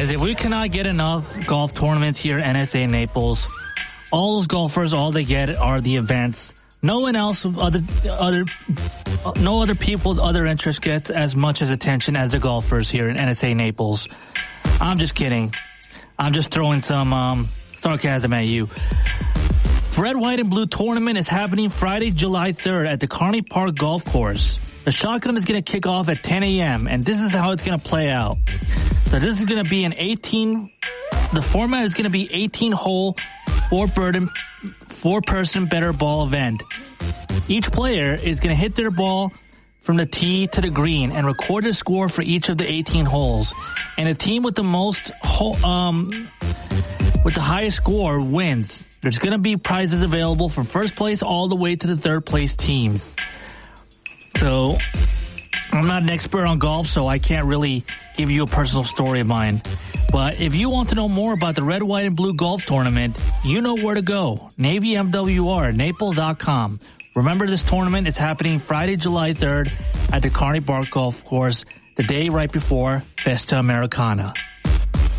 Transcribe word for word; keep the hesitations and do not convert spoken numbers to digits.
As if we cannot get enough golf tournaments here at N S A Naples, all those golfers, all they get are the events. No one else, other, other, no other people with other interests gets as much as attention as the golfers here in N S A Naples. I'm just kidding. I'm just throwing some um, sarcasm at you. Red, White, and Blue tournament is happening Friday, July third at the Kearney Park Golf Course. The shotgun is going to kick off at ten a.m., and this is how it's going to play out. So this is going to be an eighteen, the format is going to be eighteen-hole, four-burden, four-person better ball event. Each player is going to hit their ball from the tee to the green and record their score for each of the eighteen holes. And a team with the most, ho- um, with the highest score wins. There's going to be prizes available from first place all the way to the third place teams. So, I'm not an expert on golf, so I can't really give you a personal story of mine. But if you want to know more about the Red, White, and Blue Golf Tournament, you know where to go. Navy M W R, Naples dot com. Remember, this tournament is happening Friday, July third at the Kearney Park Golf Course, the day right before Festa Americana.